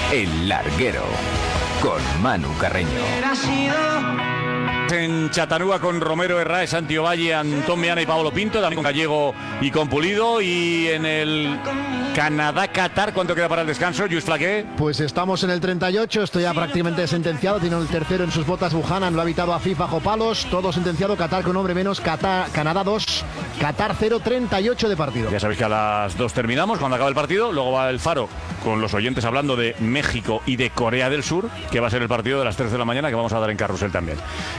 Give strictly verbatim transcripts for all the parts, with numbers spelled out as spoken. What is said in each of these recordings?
El Larguero, con Manu Carreño. En Chattanooga con Romero Herráez, Santi Ovalle, Antón Meana y Pablo Pinto, también con Gallego y con Pulido. Y en el Canadá-Qatar, ¿cuánto queda para el descanso, Lluís Flaqué? Pues estamos en el treinta y ocho, estoy ya prácticamente sentenciado. Tiene el tercero en sus botas Buchanan, lo ha evitado a FIFA bajo palos. Todo sentenciado, Qatar con un hombre menos, Qatar, Canadá dos, Qatar cero, treinta y ocho de partido. Ya sabéis que a las dos terminamos, cuando acabe el partido. Luego va el Faro con los oyentes hablando de México y de Corea del Sur, que va a ser el partido de las tres de la mañana, que vamos a dar en Carrusel también.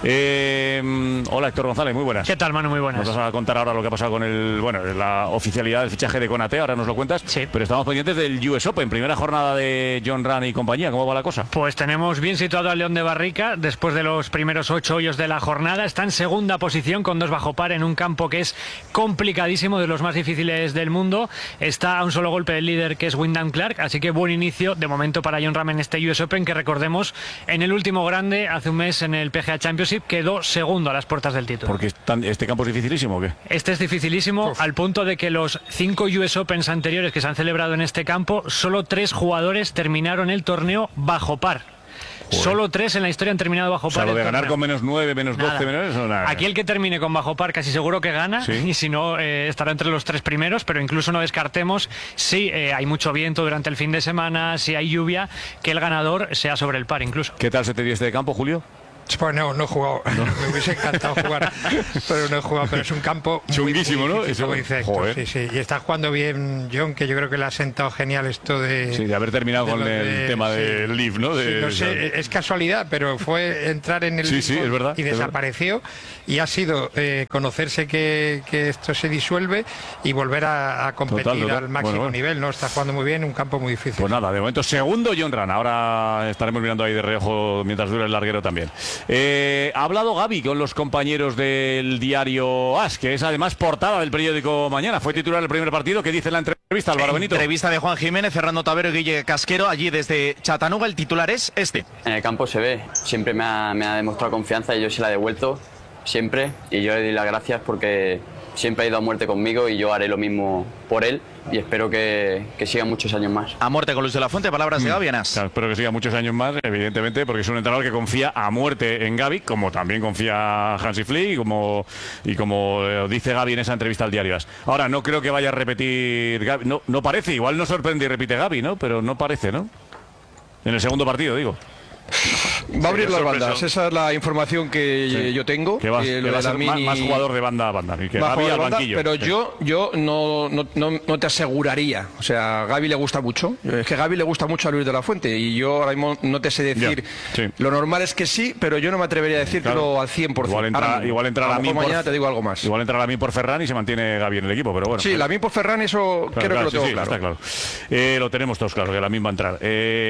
Eh, hola, Héctor González, muy buenas. ¿Qué tal, Manu? Muy buenas. Nos vas a contar ahora lo que ha pasado con el, bueno, la oficialidad del fichaje de Konaté, ahora nos lo cuentas. Sí. Pero estamos pendientes del U S Open, primera jornada de Jon Rahm y compañía. ¿Cómo va la cosa? Pues tenemos bien situado al León de Barrica después de los primeros ocho hoyos de la jornada. Está en segunda posición con dos bajo par en un campo que es complicadísimo, de los más difíciles del mundo. Está a un solo golpe del líder, que es Wyndham Clark, así que buen inicio de momento para Jon Rahm en este U S Open, que recordemos, en el último grande hace un mes en el P G A Championship quedó segundo a las puertas del título. Porque están, este campo es dificilísimo, ¿o qué? Este es dificilísimo, Uf. al punto de que los cinco U S Opens anteriores que se han celebrado en este campo, solo tres jugadores terminaron el torneo bajo par. Joder. Solo tres en la historia han terminado bajo par. O sea, lo de ganar con menos nueve, menos doce, menos eso, nada. Aquí el que termine con bajo par casi seguro que gana, ¿sí? Y si no, eh, estará entre los tres primeros, pero incluso no descartemos, si eh, hay mucho viento durante el fin de semana, si hay lluvia, que el ganador sea sobre el par incluso. ¿Qué tal se te dio este campo, Julio? Pues no, no he jugado. ¿No? Me hubiese encantado jugar, pero no he jugado. Pero es un campo chunguísimo, muy, muy ¿no? difícil, como dice Héctor. Sí, sí. Y está jugando bien John, que yo creo que le ha sentado genial esto de... Sí, de haber terminado de con el de, tema sí, del Leaf, ¿no? De, sí, no sé, es casualidad, pero fue entrar en el sí, sí, es verdad, y desapareció. Y ha sido eh, conocerse que, que esto se disuelve y volver a, a competir total, total. al máximo bueno, bueno. nivel, ¿no? Está jugando muy bien, un campo muy difícil. Pues nada, de momento segundo Jon Rahm. Ahora estaremos mirando ahí de reojo mientras dure el larguero también. Eh... Ha hablado Gavi con los compañeros del diario AS, que es además portada del periódico Mañana. Fue titular el primer partido. ¿Qué dice en la entrevista, Álvaro Benito? Entrevista de Juan Jiménez, Fernando Tavero y Guille Casquero, allí desde Chattanooga. El titular es este. En el campo se ve, siempre me ha, me ha demostrado confianza y yo se la he devuelto, siempre. Y yo le doy las gracias porque siempre ha ido a muerte conmigo y yo haré lo mismo por él. Y espero que, que siga muchos años más. A muerte con Luis de la Fuente, palabras de Gavi Anas. Claro, espero que siga muchos años más, evidentemente, porque es un entrenador que confía a muerte en Gavi, como también confía Hansi Flick y como, y como dice Gavi en esa entrevista al diario AS. Ahora, no creo que vaya a repetir Gavi, no, no parece, igual no sorprende y repite Gavi, ¿no? Pero no parece, ¿no? En el segundo partido, digo. Va a abrir las bandas, esa es la información que sí. yo tengo. Que va, eh, que va a ser más, más jugador de banda a banda. Y que Gavi al banda, banquillo. Pero sí. yo, yo no, no, no, no te aseguraría. O sea, a Gavi le gusta mucho. Es que a Gavi le gusta mucho a Luis de la Fuente. Y yo ahora mismo no te sé decir. Sí. Lo normal es que sí, pero yo no me atrevería a decirlo claro. al cien por ciento. Igual entra, igual entra la mañana por, te digo algo más. Igual entra Lamin por Ferran y se mantiene Gavi en el equipo, pero bueno. Sí, Lamin por Ferran, eso claro, creo claro, que lo tengo sí, sí, claro. Está claro. Eh, lo tenemos todos claro, que Lamin va a entrar.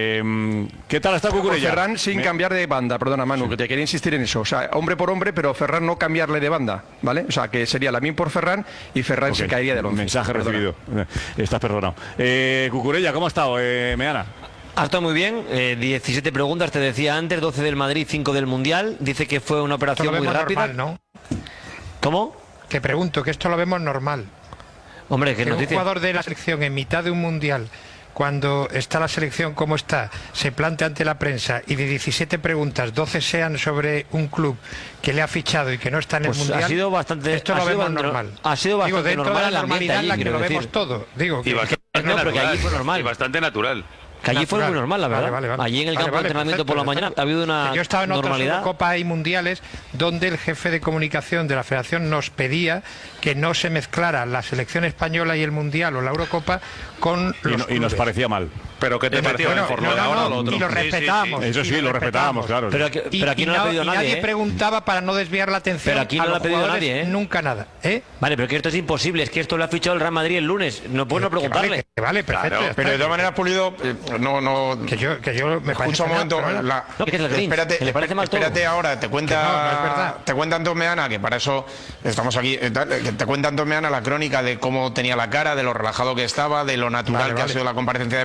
Eh, ¿Qué tal está Cucurella? Ferran sin me... cambiar de banda, perdona Manu, sí. que te quería insistir en eso. O sea, hombre por hombre, pero Ferran no cambiarle de banda, ¿vale? O sea, que sería Lamin por Ferran y Ferran okay. se caería del once. Mensaje perdona. recibido. Estás perdonado. Eh, Cucurella, ¿cómo ha estado, eh, Meana? Ha estado muy bien, eh, diecisiete preguntas, te decía antes, doce del Madrid, cinco del Mundial. Dice que fue una operación muy rápida. Normal, ¿no? ¿Cómo? Te pregunto, que esto lo vemos normal. Hombre, que, que noticia. un jugador de la selección en mitad de un Mundial, cuando está la selección como está, se plantea ante la prensa y de diecisiete preguntas, doce sean sobre un club que le ha fichado y que no está en pues el Mundial, ha sido bastante, esto ha lo sido vemos bastante, normal. Ha sido bastante Digo, dentro normal de la normalidad en la que lo decir. vemos todo. Digo, que, bastante, que, no, pero que allí fue normal. Y bastante natural. Que allí natural. fue muy normal, la verdad. Vale, vale, vale. Allí en el vale, campo vale, de entrenamiento perfecto, por la mañana ha habido una yo estaba en normalidad. otras Copas y Mundiales donde el jefe de comunicación de la Federación nos pedía que no se mezclara la selección española y el Mundial o la Eurocopa con y los no, y nos parecía mal. Pero que te pareció bueno, mejor no, lo de no, ahora no, o lo otro. y lo respetábamos. Sí, sí, sí. Eso sí, lo respetábamos, claro. Pero, que, pero y, aquí no, y lo ha pedido y nadie. nadie ¿eh? preguntaba para no desviar la atención. Pero aquí no a lo los ha pedido jugadores, nadie, ¿eh? Nunca nada, ¿eh? Vale, pero que esto es imposible, es que esto lo ha fichado el Real Madrid el lunes. No puedo no preguntarle. Vale, que vale, perfecto. Claro, pero de todas maneras, Pulido, eh, no, no. Que yo, que yo me Escucha un momento. no, La, no, que es el Grinch, espérate, que le parece mal espérate todo. ahora, te cuenta, no, no es verdad. te cuenta Antón Meana, que para eso estamos aquí, eh, te cuenta Antón Meana la crónica de cómo tenía la cara, de lo relajado que estaba, de lo natural vale, que vale. ha sido la comparecencia de prensa y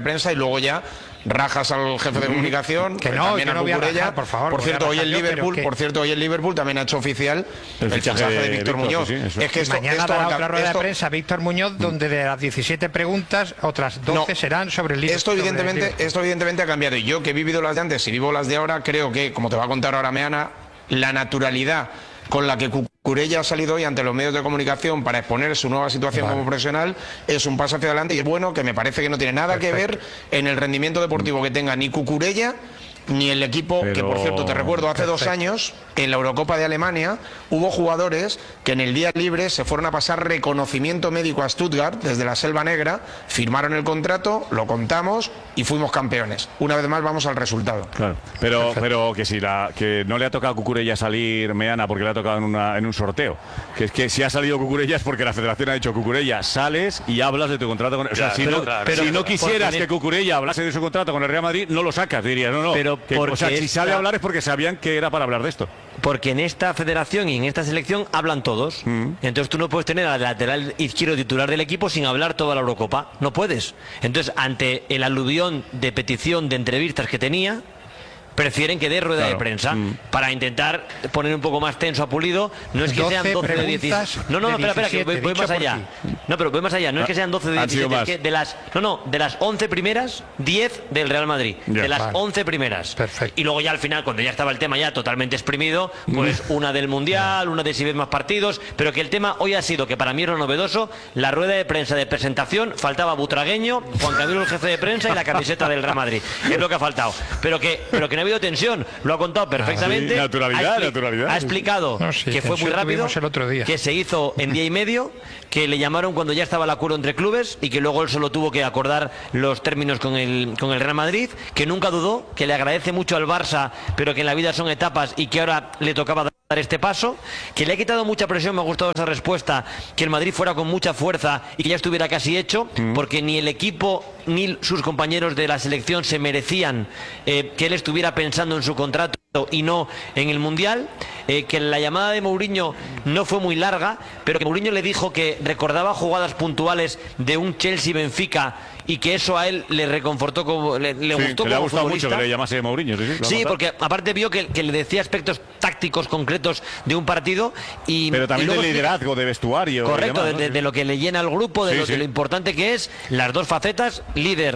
luego ya rajas al jefe de comunicación, que no, también yo a no voy a Cucurella. rajar, por favor, por voy a cierto, hoy rajar el yo, Liverpool, pero que- por cierto, hoy el Liverpool también ha hecho oficial el, El fichaje fichaje de de Víctor Víctor, Muñoz. sí, sí, eso. Es que esto, Mañana esto dará va a- otra rueda esto- de prensa Víctor Muñoz, donde de las diecisiete preguntas, otras doce No. serán sobre el Liverpool. Esto sobre el evidentemente, Liverpool. esto evidentemente ha cambiado. Y yo, que he vivido las de antes y vivo las de ahora, creo que, como te va a contar ahora Meana, la naturalidad con la que Cucurella ha salido hoy ante los medios de comunicación para exponer su nueva situación Vale. como profesional es un paso hacia adelante, y es bueno, que me parece que no tiene nada Perfecto. que ver en el rendimiento deportivo que tenga ni Cucurella ni el equipo, Pero- que por cierto te recuerdo, hace dos Perfecto. años en la Eurocopa de Alemania hubo jugadores que en el día libre se fueron a pasar reconocimiento médico a Stuttgart desde la Selva Negra, firmaron el contrato, lo contamos y fuimos campeones. Una vez más vamos al resultado. Claro, pero, pero que si la, que no le ha tocado a Cucurella salir, Meana, porque le ha tocado en, una, en un sorteo. Que es que si ha salido Cucurella es porque la federación ha dicho: Cucurella, sales y hablas de tu contrato con. O sea, Claro, si, pero- no, pero- si no quisieras porque- que Cucurella hablase de su contrato con el Real Madrid, no lo sacas, diría. No, no. Pero que- o sea, porque si sale esta- a hablar es porque sabían que era para hablar de esto. Porque en esta federación y en esta selección hablan todos. Entonces tú no puedes tener al lateral izquierdo titular del equipo sin hablar toda la Eurocopa. No puedes. Entonces, ante el aluvión de petición de entrevistas que tenía, prefieren que dé rueda Claro. de prensa Mm. para intentar poner un poco más tenso a Pulido. No es que doce sean doce de diecisiete. preguntas No, no, de espera, espera, que voy, diecisiete, voy más dicho por allá. ti. No, pero voy más allá. No es que sean doce de Han sido diecisiete, es más. que de las no, no, de las once primeras, diez del Real Madrid. Ya. De las Vale. once primeras. Perfecto. Y luego ya al final, cuando ya estaba el tema ya totalmente exprimido, pues una del Mundial, una de si ves más partidos, pero que el tema hoy ha sido, que para mí era novedoso, la rueda de prensa de presentación, faltaba Butragueño, Juan Camilo el jefe de prensa y la camiseta del Real Madrid. Es lo que ha faltado. Pero que, pero que no ha habido tensión, lo ha contado perfectamente. Sí, naturalidad, ha expli- naturalidad. Ha explicado No, sí, que fue muy tensión rápido, tuvimos el otro día. que se hizo en día y medio, que le llamaron cuando ya estaba el acuerdo entre clubes y que luego él solo tuvo que acordar los términos con el, con el Real Madrid, que nunca dudó, que le agradece mucho al Barça, pero que en la vida son etapas y que ahora le tocaba dar este paso, que le ha quitado mucha presión, me ha gustado esa respuesta, que el Madrid fuera con mucha fuerza y que ya estuviera casi hecho, porque ni el equipo ni sus compañeros de la selección se merecían eh, que él estuviera pensando en su contrato y no en el Mundial, eh, que la llamada de Mourinho no fue muy larga, pero que Mourinho le dijo que recordaba jugadas puntuales de un Chelsea-Benfica y que eso a él le reconfortó, como, le, le Sí, gustó que le ha como gustado futbolista. mucho que le llamase Mourinho. Sí, sí, lo ha Sí, contado. porque aparte vio que, que le decía aspectos tácticos concretos de un partido y Pero y también de luego explica- liderazgo, de vestuario. y Correcto, demás, de, ¿no? de- Sí. de lo que le llena al grupo, de, Sí, lo, de sí. lo importante que es, las dos facetas, líder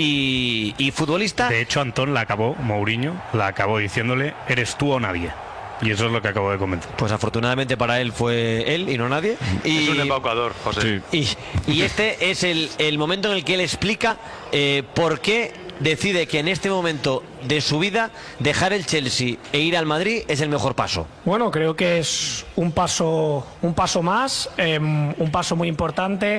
y, y futbolista. De hecho, Antón la acabó, Mourinho, la acabó diciéndole, eres tú o nadie. Y eso es lo que acabo de comentar. Pues afortunadamente para él fue él y no nadie. Y, Es un embaucador, José. Sí. y, y este es el, el momento en el que él explica eh, por qué decide que en este momento de su vida dejar el Chelsea e ir al Madrid es el mejor paso. Bueno, creo que es un paso, un paso más, eh, un paso muy importante.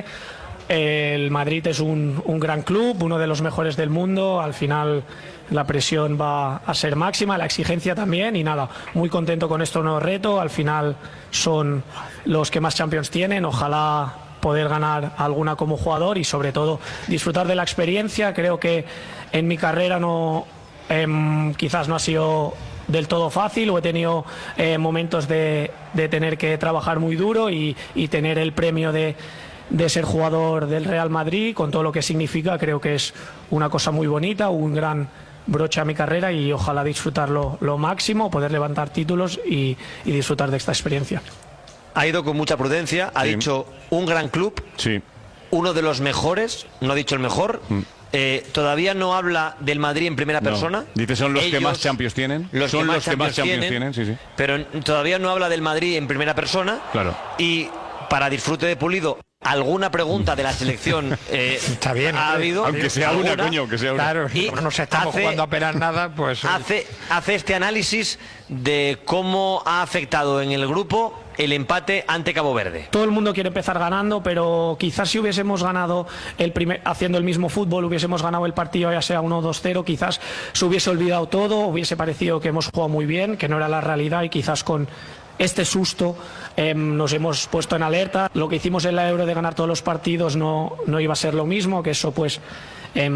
El Madrid es un, un gran club, uno de los mejores del mundo. Al final la presión va a ser máxima, la exigencia también. Y nada, muy contento con este nuevo reto. Al final son los que más Champions tienen. Ojalá poder ganar alguna como jugador y sobre todo disfrutar de la experiencia. Creo que en mi carrera no, em, quizás no ha sido del todo fácil o he tenido eh, momentos de, de tener que trabajar muy duro y, y tener el premio de, de ser jugador del Real Madrid con todo lo que significa. Creo que es una cosa muy bonita, un gran broche a mi carrera y ojalá disfrutarlo lo máximo, poder levantar títulos y, y disfrutar de esta experiencia. Ha ido con mucha prudencia, ha Sí. dicho un gran club, Sí. uno de los mejores, no ha dicho el mejor. Eh, todavía no habla del Madrid en primera No. persona. Dice, son los que Ellos- más Champions tienen. Los son que más los que más Champions Champions tienen, sí, sí. Pero n- todavía no habla del Madrid en primera persona. Claro. Y para disfrute de Pulido, alguna pregunta de la selección eh, Está bien, ha hombre. habido. Aunque sea una, alguna. coño, aunque sea una. Claro, Y como no se estamos hace- jugando a pelar nada, pues... eh, Hace, hace este análisis de cómo ha afectado en el grupo el empate ante Cabo Verde. Todo el mundo quiere empezar ganando, pero quizás si hubiésemos ganado el primer, haciendo el mismo fútbol, hubiésemos ganado el partido ya sea uno dos cero, quizás se hubiese olvidado todo, hubiese parecido que hemos jugado muy bien, que no era la realidad y quizás con este susto eh, nos hemos puesto en alerta. Lo que hicimos en la Euro de ganar todos los partidos no, no iba a ser lo mismo, que eso pues eh,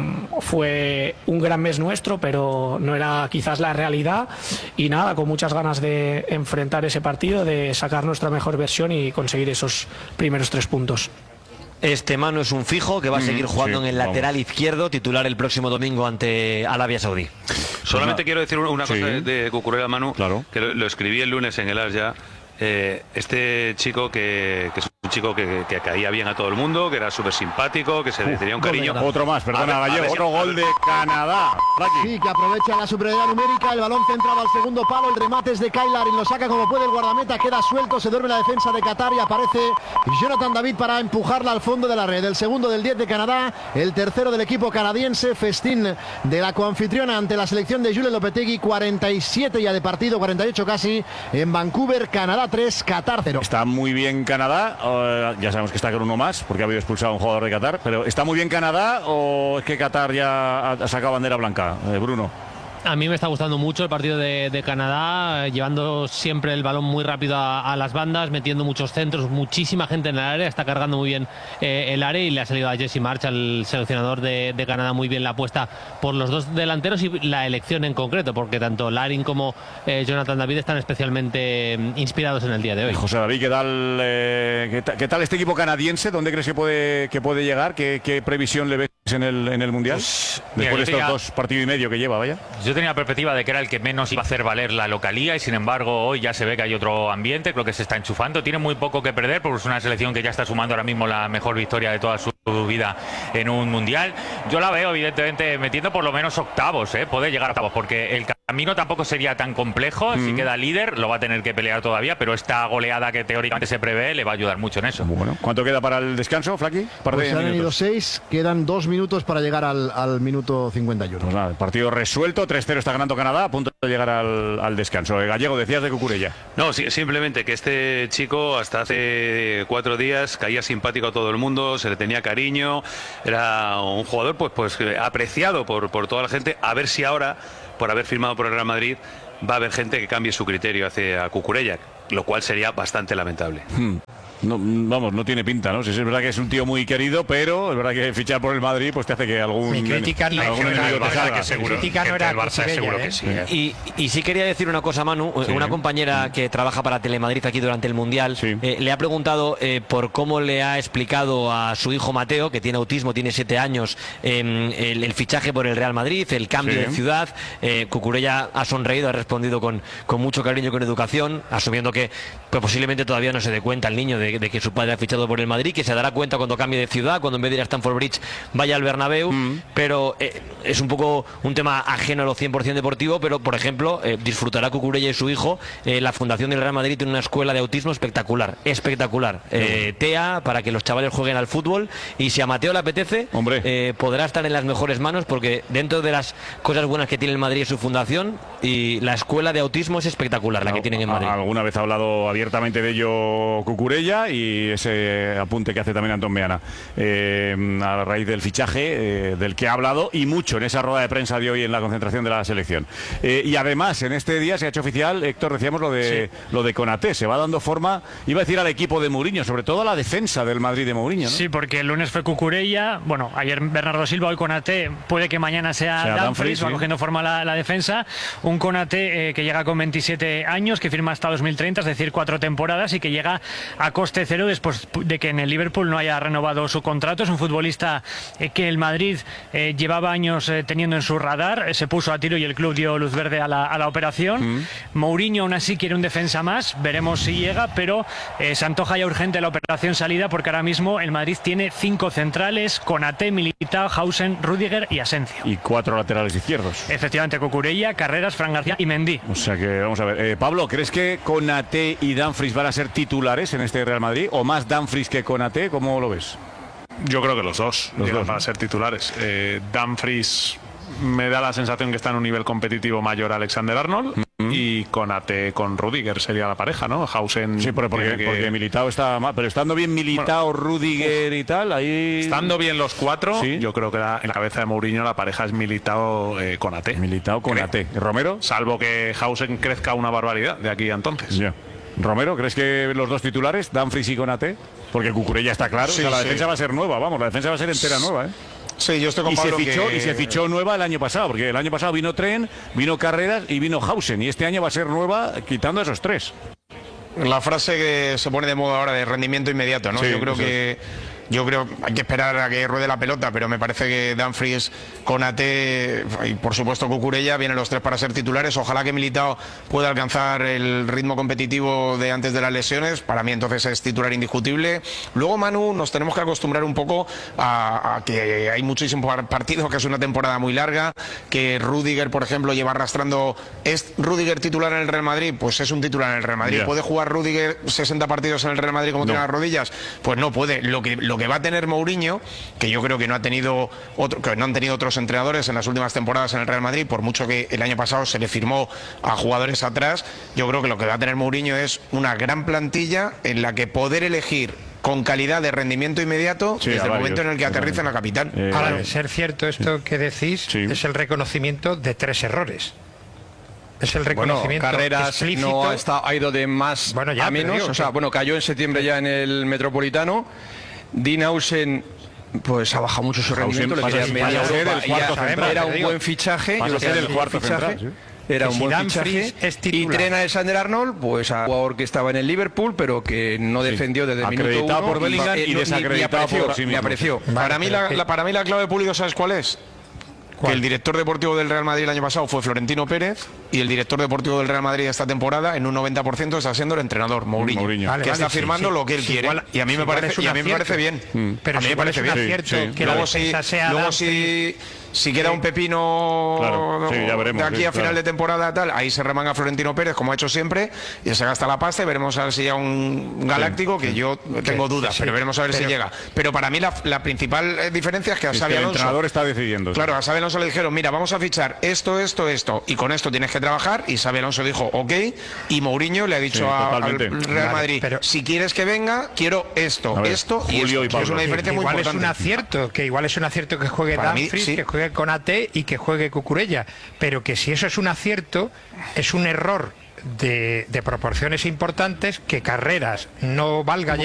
fue un gran mes nuestro, pero no era quizás la realidad. Y nada, con muchas ganas de enfrentar ese partido, de sacar nuestra mejor versión y conseguir esos primeros tres puntos. Este Manu es un fijo que va a seguir jugando sí, en el lateral vamos. izquierdo, titular el próximo domingo ante Arabia Saudí. Solamente Una- quiero decir una cosa Sí. de, de Cucurella, Manu, Claro. que lo, lo escribí el lunes en el As ya. Eh, este chico que, que es un chico que, que caía bien a todo el mundo, que era súper simpático, que se le tenía un cariño. Otro más, perdona, A ver- a Gallego, ver si- otro a gol ver- de Canadá. Sí, que aprovecha la superioridad numérica, el balón centrado al segundo palo, el remate es de Kyle Larin, lo saca como puede el guardameta, queda suelto, se duerme la defensa de Qatar y aparece Jonathan David para empujarla al fondo de la red. El segundo del diez de Canadá, el tercero del equipo canadiense, festín de la coanfitriona ante la selección de Julen Lopetegui, cuarenta y siete ya de partido, cuarenta y ocho casi, en Vancouver, Canadá tres, Qatar cero. Está muy bien Canadá, eh, ya sabemos que está con uno más, porque ha habido expulsado a un jugador de Qatar, pero ¿está muy bien Canadá o es que Qatar ya ha, ha sacado bandera blanca, eh, Bruno? A mí me está gustando mucho el partido de, de Canadá, eh, llevando siempre el balón muy rápido a, a las bandas, metiendo muchos centros, muchísima gente en el área, está cargando muy bien eh, el área y le ha salido a Jesse March, al seleccionador de, de Canadá, muy bien la apuesta por los dos delanteros y la elección en concreto, porque tanto Larin como eh, Jonathan David están especialmente mm, inspirados en el día de hoy. José David, ¿qué tal, eh, qué, ta- qué tal este equipo canadiense? ¿Dónde crees que puede, que puede llegar? ¿Qué, qué previsión le ves en el, en el Mundial? mira, Después yo de estos tenía- dos partidos y medio que lleva, vaya. Yo tenía la perspectiva de que era el que menos iba a hacer valer la localía y sin embargo hoy ya se ve que hay otro ambiente, creo que se está enchufando, tiene muy poco que perder porque es una selección que ya está sumando ahora mismo la mejor victoria de toda su vida en un mundial. Yo la veo evidentemente metiendo por lo menos octavos, ¿eh? Puede llegar a octavos porque el camino tampoco sería tan complejo, si queda líder lo va a tener que pelear todavía, pero esta goleada que teóricamente se prevé le va a ayudar mucho en eso. Bueno, ¿cuánto queda para el descanso, Flaqui? Par de Pues han ido minutos. seis, quedan dos minutos para llegar al, al minuto cincuenta y uno. Pues nada, el partido resuelto, tres cero está ganando Canadá, a punto de llegar al, al descanso. Eh, Gallego, decías de Cucurella. No, sí, simplemente que este chico hasta hace cuatro días caía simpático a todo el mundo, se le tenía cariño, era un jugador pues, pues apreciado por, por toda la gente. A ver si ahora, por haber firmado por el Real Madrid, va a haber gente que cambie su criterio hacia Cucurella, lo cual sería bastante lamentable. Hmm. No, vamos, no tiene pinta, ¿no? Sí, es verdad que es un tío muy querido, pero es verdad que fichar por el Madrid pues te hace que algún, Mi crítica no- algún mi enemigo te crítica salga. que seguro- Mi crítica no era el Barça Cucurella, seguro ¿eh? que sí. ¿eh? Y, y sí quería decir una cosa, Manu. Sí. Una compañera que trabaja para Telemadrid aquí durante el Mundial eh, le ha preguntado eh, por cómo le ha explicado a su hijo Mateo, que tiene autismo, tiene siete años, eh, el, el fichaje por el Real Madrid, el cambio Sí. de ciudad. Eh, Cucurella ha sonreído, ha respondido con, con mucho cariño y con educación, asumiendo que pues, posiblemente todavía no se dé cuenta el niño de, de que su padre ha fichado por el Madrid, que se dará cuenta cuando cambie de ciudad, cuando en vez de ir a Stamford Bridge vaya al Bernabéu, pero eh, es un poco un tema ajeno a lo cien por ciento deportivo, pero por ejemplo eh, disfrutará Cucurella y su hijo. Eh, la Fundación del Real Madrid tiene una escuela de autismo espectacular, espectacular. Eh, T E A, para que los chavales jueguen al fútbol, y si a Mateo le apetece, eh, podrá estar en las mejores manos, porque dentro de las cosas buenas que tiene el Madrid es su fundación, y la escuela de autismo es espectacular, la que tienen en Madrid. Alguna vez ha hablado abiertamente de ello Cucurella y ese apunte que hace también Antón Meana eh, a raíz del fichaje eh, del que ha hablado y mucho en esa rueda de prensa de hoy en la concentración de la selección. Eh, y además en este día se ha hecho oficial, Héctor, decíamos lo de lo de Konaté, se va dando forma, iba a decir al equipo de Mourinho, sobre todo a la defensa del Madrid de Mourinho, ¿no? Sí, porque el lunes fue Cucurella, bueno, ayer Bernardo Silva, hoy Konaté, puede que mañana sea, Sea Dumfries, Dumfries, va sí. cogiendo forma la, la defensa, un Konaté eh, que llega con veintisiete años, que firma hasta dos mil treinta, es decir, cuatro temporadas, y que llega a coste cero después de que en el Liverpool no haya renovado su contrato. Es un futbolista eh, que el Madrid eh, llevaba años eh, teniendo en su radar, eh, se puso a tiro y el club dio luz verde a la, a la operación. Mm. Mourinho aún así quiere un defensa más, veremos si llega, pero eh, se antoja ya urgente la operación salida, porque ahora mismo el Madrid tiene cinco centrales, Konaté, Militao, Hausen, Rüdiger y Asensio. Y cuatro laterales izquierdos. Efectivamente, Cucurella, Carreras, Fran García y Mendy. O sea que vamos a ver. Eh, Pablo, ¿crees que Konaté y Dumfries van a ser titulares en este Real Madrid? ¿O más Dumfries que Konaté? ¿Cómo lo ves? Yo creo que los dos Los llegan dos, para ¿no? ser titulares. Eh, Dumfries me da la sensación que está en un nivel competitivo mayor a Alexander Arnold, y Konaté con Rüdiger sería la pareja, ¿no? Hausen. Sí, porque, porque, tiene que- porque Militao está mal, pero estando bien Militao, Rüdiger y tal, ahí... Estando bien los cuatro, yo creo que la- en la cabeza de Mourinho la pareja es Militao eh, Konaté. Militao Konaté. ¿Romero? Salvo que Hausen crezca una barbaridad de aquí a entonces. Ya. Romero, ¿crees que los dos titulares, Dumfries y Konaté? Porque Cucurella está claro, Sí, o sea, la sí. defensa va a ser nueva, vamos, la defensa va a ser entera nueva, ¿eh? Sí, yo estoy con y, se Pablo fichó, que- y se fichó nueva el año pasado, porque el año pasado vino Tren, vino Carreras y vino Hausen, y este año va a ser nueva quitando a esos tres. La frase que se pone de moda ahora de rendimiento inmediato, ¿no? Sí, Yo creo eso que Yo creo que hay que esperar a que ruede la pelota, pero me parece que Dumfries, Konaté y por supuesto Cucurella vienen los tres para ser titulares. Ojalá que Militao pueda alcanzar el ritmo competitivo de antes de las lesiones. Para mí entonces es titular indiscutible. Luego, Manu, nos tenemos que acostumbrar un poco a, a que hay muchísimos partidos, que es una temporada muy larga, que Rüdiger, por ejemplo, lleva arrastrando. ¿Es Rüdiger titular en el Real Madrid? Pues es un titular en el Real Madrid. Yeah. ¿Puede jugar Rüdiger sesenta partidos en el Real Madrid como no. tiene las rodillas? Pues no puede. Lo que, lo que va a tener Mourinho, que yo creo que no ha tenido otro, que no han tenido otros entrenadores en las últimas temporadas en el Real Madrid, por mucho que el año pasado se le firmó a jugadores atrás, yo creo que lo que va a tener Mourinho es una gran plantilla en la que poder elegir con calidad de rendimiento inmediato sí, desde el momento en el que aterriza en la capital. Eh, Ahora, de ser cierto esto sí. que decís, sí. es el reconocimiento de tres errores. Es el reconocimiento bueno, Carreras explícito. no ha, estado, ha ido de más bueno, ya, a menos, digo, o sea, bueno, cayó en septiembre ya en el Metropolitano. Dinausen pues ha bajado mucho su rendimiento, era un buen fichaje, el cuarto central, sí. Era un buen fichaje. Y Trent Alexander-Arnold, pues a un jugador que estaba en el Liverpool, pero que no defendió desde el minuto uno. Acreditado por Bellingham y, y desacreditado por sí mismo. Apreció. Para mí la, la, para mí la clave de Pulido, ¿sabes cuál es? ¿Cuál? Que el director deportivo del Real Madrid el año pasado fue Florentino Pérez y el director deportivo del Real Madrid esta temporada en un noventa por ciento está siendo el entrenador Mourinho, Mourinho. Vale, que vale, está sí, firmando sí, lo que él sí, quiere igual, y a mí me parece y a mí me parece bien. Mm. Pero a mí si me parece bien. Acierto, sí, sí. Que luego si luego si si queda un pepino claro, sí, ya veremos, de aquí sí, a final claro. de temporada tal, ahí se remanga Florentino Pérez como ha hecho siempre y se gasta la pasta y veremos a ver si llega un galáctico sí, que sí. yo tengo sí, dudas, sí, pero veremos a ver pero, si llega. Pero para mí la, la principal diferencia es que a es Xabi que el Alonso, entrenador está decidiendo. Claro, a Xabi Alonso le dijeron, mira, vamos a fichar esto, esto, esto y con esto tienes que trabajar y Xabi Alonso dijo, ok, y Mourinho le ha dicho sí, a, al Real Madrid, vale, pero si quieres que venga, quiero esto, ver, esto y esto. Y Pablo, es una diferencia que, que muy igual importante. Es un acierto, que igual es un acierto que juegue Dumfries, sí. que juegue Konaté y que juegue Cucurella, pero que si eso es un acierto, es un error de, de proporciones importantes que Carreras no valga ya